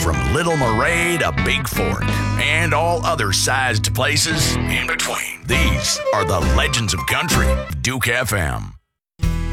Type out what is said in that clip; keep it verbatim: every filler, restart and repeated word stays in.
from Little Moray to Big Fork and all other sized places in between. These are the Legends of Country, Duke F M.